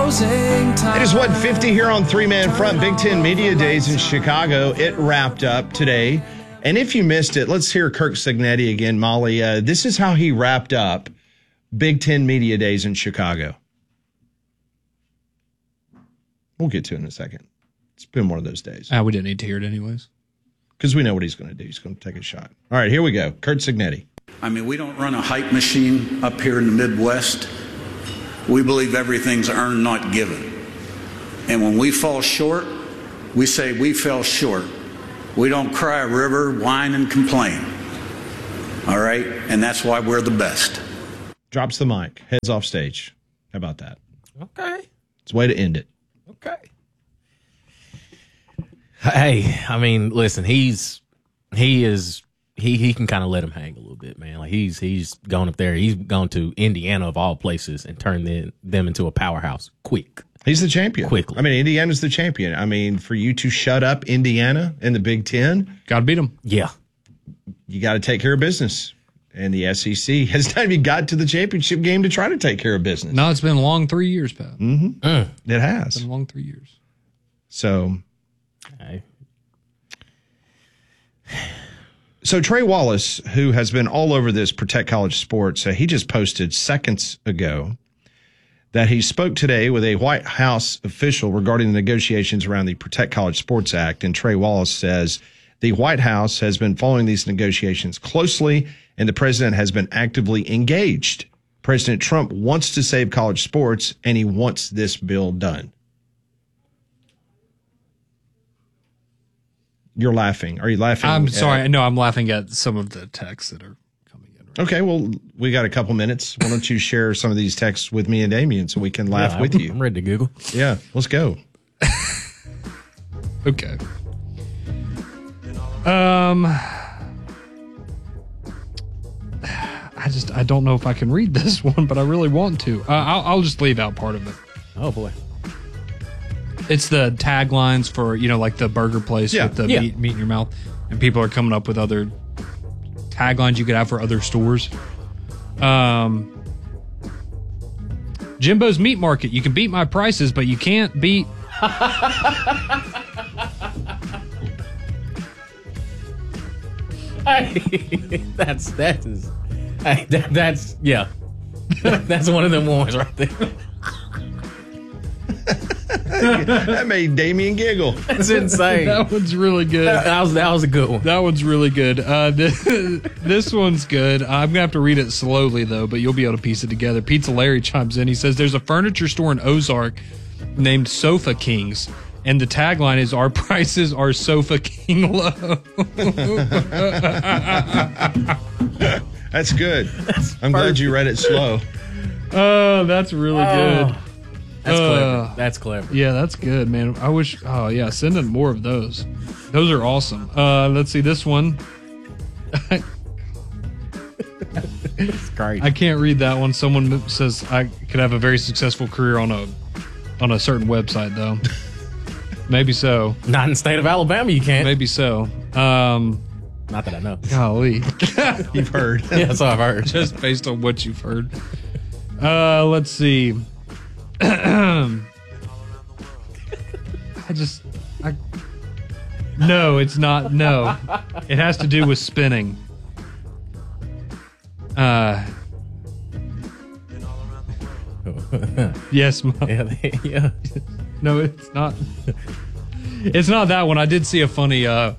closing time. It is 1:50 here on Three Man Front. Big Ten Media Days in Chicago. It wrapped up today. And if you missed it, let's hear Kirk Cignetti again, Molly. This is how he wrapped up Big Ten Media Days in Chicago. We'll get to it in a second. It's been one of those days. We didn't need to hear it anyways. Because we know what he's going to do. He's going to take a shot. All right, here we go. Kurt Cignetti. I mean, we don't run a hype machine up here in the Midwest. We believe everything's earned, not given. And when we fall short, we say we fell short. We don't cry a river, whine, and complain. All right? And that's why we're the best. Drops the mic. Heads off stage. How about that? Okay. It's a way to end it. Okay. Hey, I mean, listen, he can kind of let him hang a little bit, man. Like he's gone up there. He's gone to Indiana of all places and turned them into a powerhouse quick. He's the champion. Quickly. I mean, Indiana's the champion. I mean, for you to shut up Indiana in the Big Ten, Got to beat them. Yeah. You got to take care of business. And the SEC has not even got to the championship game to try to take care of business. No, it's been a long 3 years, Pat. Mm-hmm. It has. It's been a long 3 years. So, Hey. so Trey Wallace, who has been all over this Protect College Sports, he just posted seconds ago that he spoke today with a White House official regarding the negotiations around the Protect College Sports Act. And Trey Wallace says the White House has been following these negotiations closely, and the president has been actively engaged. President Trump wants to save college sports, and he wants this bill done. You're laughing. Are you laughing? I'm sorry. No, I'm laughing at some of the texts that are coming in. Right Okay, well, we got a couple minutes. Why don't you share some of these texts with me and Damien so we can laugh with you? I'm ready to Google. Yeah, let's go. Okay. I don't know if I can read this one, but I really want to. I'll just leave out part of it. Oh boy. It's the taglines for, like the burger place with the Yeah. meat in your mouth. And people are coming up with other taglines you could have for other stores. Jimbo's Meat Market. You can beat my prices, but you can't beat... That's yeah. That's one of them ones right there. That made Damien giggle. That's insane. That one's really good. That was a good one. That one's really good. This one's good. I'm going to have to read it slowly, though, but you'll be able to piece it together. Pizza Larry chimes in. He says, there's a furniture store in Ozark named Sofa Kings, and the tagline is, our prices are Sofa King low. That's good. I'm glad you read it slow. Oh, that's really good. That's clever. That's clever. Yeah, that's good, man. I wish, send in more of those. Those are awesome. Let's see, this one. It's great. I can't read that one. Someone says I could have a very successful career on a certain website, though. Maybe so. Not in the state of Alabama, you can't. Maybe so. Not that I know. Golly. You've heard. Yeah, that's all I've heard. Just based on what you've heard. Let's see. No, it's not. No. It has to do with spinning. Yes, Mom. Yeah. No, it's not. It's not that one. I did see a funny AI,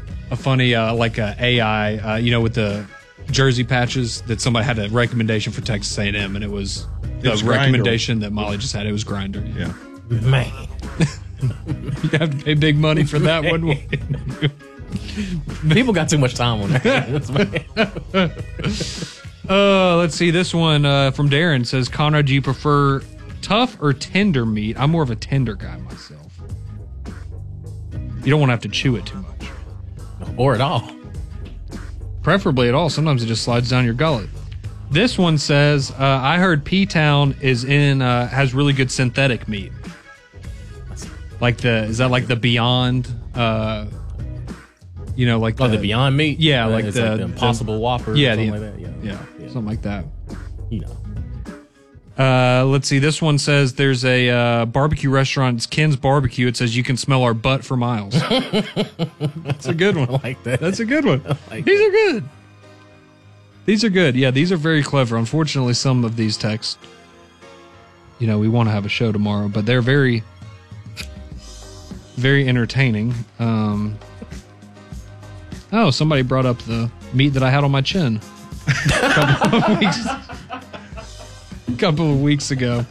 with the jersey patches that somebody had a recommendation for Texas A&M, and it was the recommendation that Molly just had. It was Grindr. Yeah. Man. You have to pay big money for that one. People got too much time on that. Let's see. This one from Darren says, Conrad, do you prefer tough or tender meat? I'm more of a tender guy myself. You don't want to have to chew it too much. Or at all. Preferably at all. Sometimes it just slides down your gullet. This one says, I heard P-Town has really good synthetic meat. Is that like the Beyond, the Beyond Meat? Yeah, like the Impossible Whopper. Yeah, something like that. Yeah, something like that. Let's see. This one says there's a barbecue restaurant. It's Ken's Barbecue. It says you can smell our butt for miles. That's a good one. I like that. That's a good one. Like These are good. These are good. Yeah, these are very clever. Unfortunately, some of these texts, we want to have a show tomorrow, but they're very, very entertaining. Oh, somebody brought up the meat that I had on my chin a couple of weeks ago.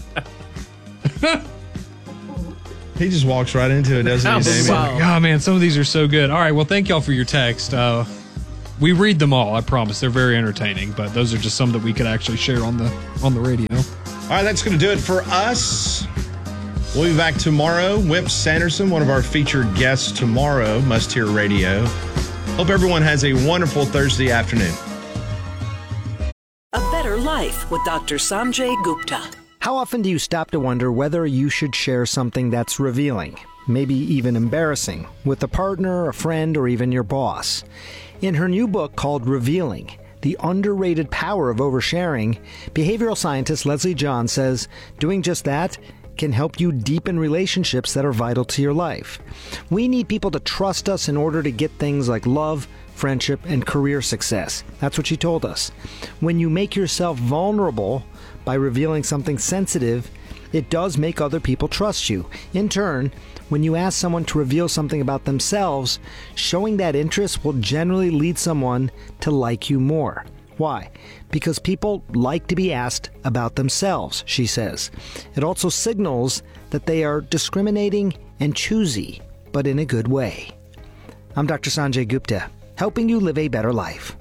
He just walks right into it, doesn't he, Damien? Oh, man, some of these are so good. All right, well, thank y'all for your text. We read them all, I promise. They're very entertaining, but those are just some that we could actually share on the radio. All right, that's going to do it for us. We'll be back tomorrow. Wimp Sanderson, one of our featured guests tomorrow, Must Hear Radio. Hope everyone has a wonderful Thursday afternoon. A Better Life with Dr. Sanjay Gupta. How often do you stop to wonder whether you should share something that's revealing, maybe even embarrassing, with a partner, a friend, or even your boss? In her new book called Revealing, The Underrated Power of Oversharing, behavioral scientist Leslie John says doing just that can help you deepen relationships that are vital to your life. We need people to trust us in order to get things like love, friendship, and career success. That's what she told us. When you make yourself vulnerable by revealing something sensitive, it does make other people trust you. In turn, when you ask someone to reveal something about themselves, showing that interest will generally lead someone to like you more. Why? Because people like to be asked about themselves, she says. It also signals that they are discriminating and choosy, but in a good way. I'm Dr. Sanjay Gupta, helping you live a better life.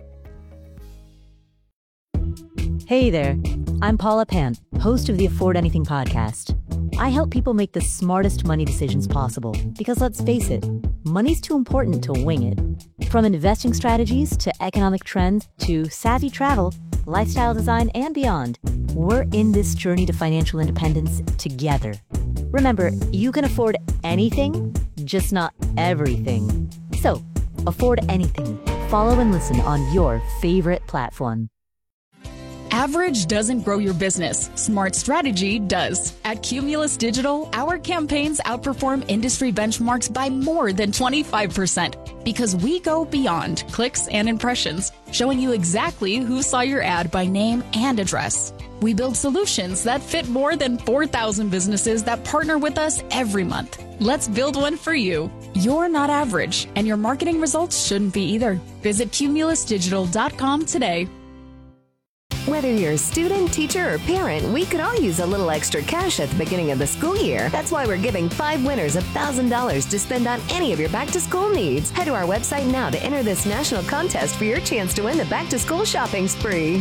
Hey there, I'm Paula Pant, host of the Afford Anything podcast. I help people make the smartest money decisions possible because, let's face it, money's too important to wing it. From investing strategies to economic trends to savvy travel, lifestyle design, and beyond, we're in this journey to financial independence together. Remember, you can afford anything, just not everything. So, afford anything. Follow and listen on your favorite platform. Average doesn't grow your business. Smart strategy does. At Cumulus Digital, our campaigns outperform industry benchmarks by more than 25% because we go beyond clicks and impressions, showing you exactly who saw your ad by name and address. We build solutions that fit more than 4,000 businesses that partner with us every month. Let's build one for you. You're not average, and your marketing results shouldn't be either. Visit cumulusdigital.com today. Whether you're a student, teacher, or parent, we could all use a little extra cash at the beginning of the school year. That's why we're giving 5 winners $1,000 to spend on any of your back-to-school needs. Head to our website now to enter this national contest for your chance to win the back-to-school shopping spree.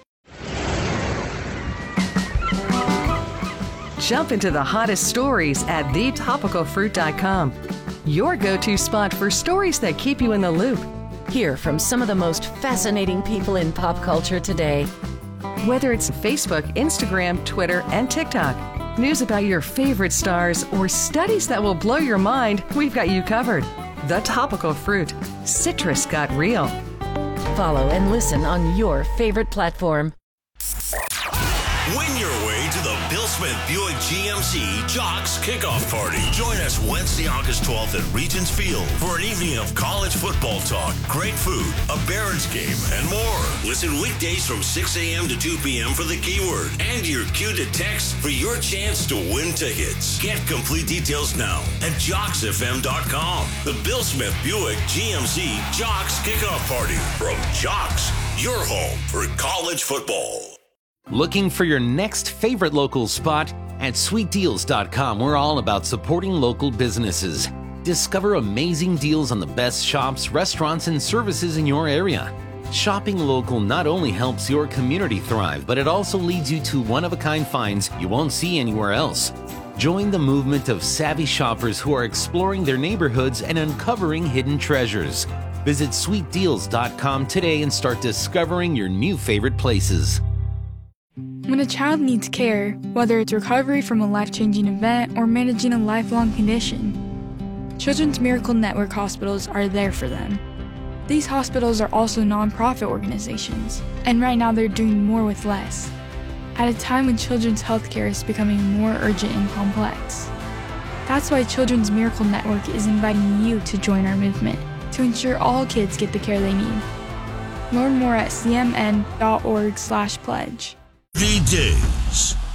Jump into the hottest stories at thetopicalfruit.com. Your go-to spot for stories that keep you in the loop. Hear from some of the most fascinating people in pop culture today. Whether it's Facebook, Instagram, Twitter, and TikTok, news about your favorite stars, or studies that will blow your mind, we've got you covered. The Topical Fruit. Citrus got real. Follow and listen on your favorite platform. Win your way to the Bill Smith Buick GMC Jocks Kickoff Party. Join us Wednesday, August 12th at Regents Field for an evening of college football talk, great food, a Barons game, and more. Listen weekdays from 6 a.m. to 2 p.m. for the keyword and your cue to text for your chance to win tickets. Get complete details now at JocksFM.com. The Bill Smith Buick GMC Jocks Kickoff Party from Jocks, your home for college football. Looking for your next favorite local spot? At SweetDeals.com, we're all about supporting local businesses. Discover amazing deals on the best shops, restaurants, and services in your area. Shopping local not only helps your community thrive, but it also leads you to one-of-a-kind finds you won't see anywhere else. Join the movement of savvy shoppers who are exploring their neighborhoods and uncovering hidden treasures. Visit SweetDeals.com today and start discovering your new favorite places. When a child needs care, whether it's recovery from a life-changing event or managing a lifelong condition, Children's Miracle Network hospitals are there for them. These hospitals are also nonprofit organizations, and right now they're doing more with less. at a time when children's healthcare is becoming more urgent and complex. That's why Children's Miracle Network is inviting you to join our movement to ensure all kids get the care they need. Learn more at cmn.org/pledge. Days